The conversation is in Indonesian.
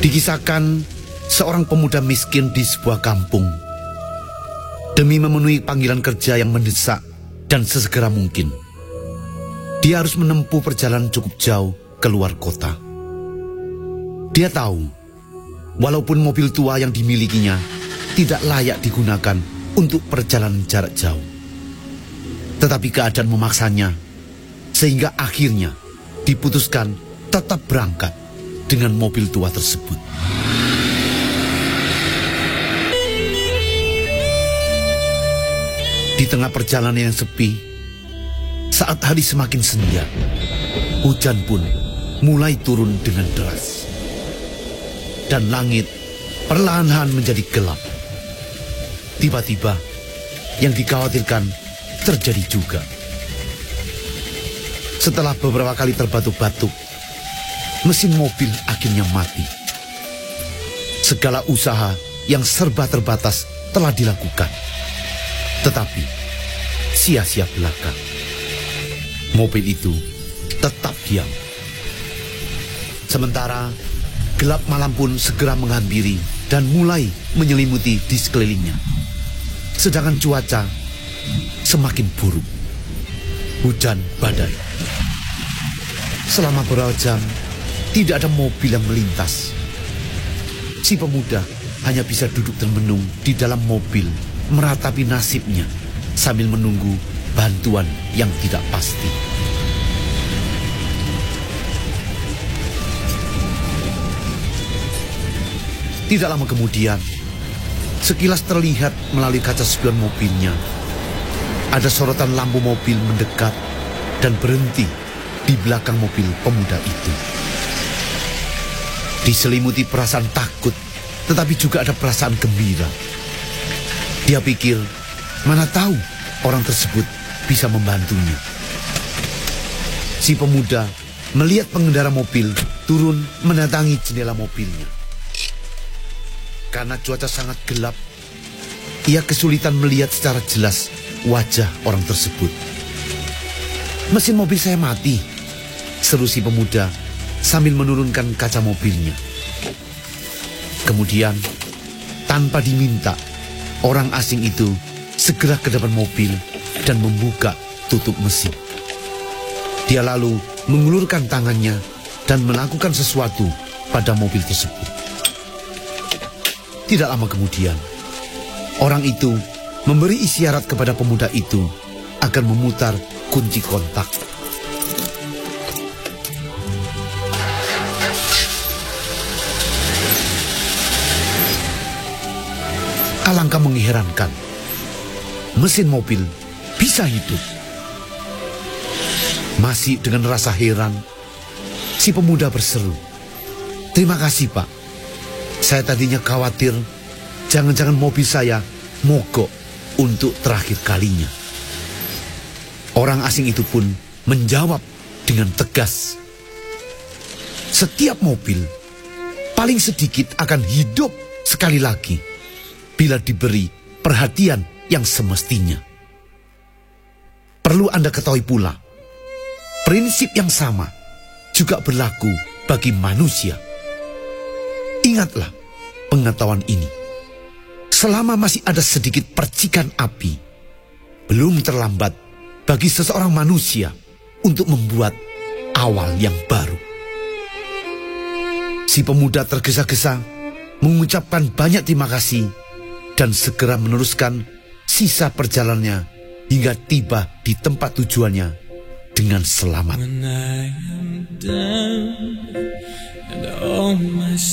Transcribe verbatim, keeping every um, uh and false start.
Dikisahkan seorang pemuda miskin di sebuah kampung. Demi memenuhi panggilan kerja yang mendesak dan sesegera mungkin, dia harus menempuh perjalanan cukup jauh keluar kota. Dia tahu, walaupun mobil tua yang dimilikinya tidak layak digunakan untuk perjalanan jarak jauh, tetapi keadaan memaksanya, sehingga akhirnya diputuskan tetap berangkat dengan mobil tua tersebut. Di tengah perjalanan yang sepi, saat hari semakin senja, hujan pun mulai turun dengan deras. Dan langit perlahan-lahan menjadi gelap. Tiba-tiba, yang dikhawatirkan terjadi juga. Setelah beberapa kali terbatuk-batuk, mesin mobil akhirnya mati. Segala usaha yang serba terbatas telah dilakukan, tetapi sia-sia belaka. Mobil itu tetap diam. Sementara gelap malam pun segera menghampiri dan mulai menyelimuti di sekelilingnya. Sedangkan cuaca semakin buruk. Hujan badai. Selama beberapa jam tidak ada mobil yang melintas. Si pemuda hanya bisa duduk termenung di dalam mobil, meratapi nasibnya sambil menunggu bantuan yang tidak pasti. Tidak lama kemudian, sekilas terlihat melalui kaca spion mobilnya, ada sorotan lampu mobil mendekat dan berhenti di belakang mobil pemuda itu. Diselimuti perasaan takut, tetapi juga ada perasaan gembira. Dia pikir, mana tahu orang tersebut bisa membantunya. Si pemuda melihat pengendara mobil turun mendatangi jendela mobilnya. Karena cuaca sangat gelap, ia kesulitan melihat secara jelas wajah orang tersebut. "Mesin mobil saya mati," seru si pemuda sambil menurunkan kaca mobilnya. Kemudian, tanpa diminta, orang asing itu segera ke depan mobil dan membuka tutup mesin. Dia lalu mengulurkan tangannya dan melakukan sesuatu pada mobil tersebut. Tidak lama kemudian, orang itu memberi isyarat kepada pemuda itu agar memutar kunci kontak. Alangkah mengherankan, mesin mobil bisa hidup. Masih dengan rasa heran, si pemuda berseru, "Terima kasih, Pak. Saya tadinya khawatir jangan-jangan mobil saya mogok untuk terakhir kalinya." Orang asing itu pun menjawab dengan tegas, "Setiap mobil paling sedikit akan hidup sekali lagi bila diberi perhatian yang semestinya. Perlu Anda ketahui pula, prinsip yang sama juga berlaku bagi manusia. Ingatlah pengetahuan ini. Selama masih ada sedikit percikan api, belum terlambat bagi seseorang manusia untuk membuat awal yang baru." Si pemuda tergesa-gesa mengucapkan banyak terima kasih dan segera meneruskan sisa perjalanannya hingga tiba di tempat tujuannya dengan selamat.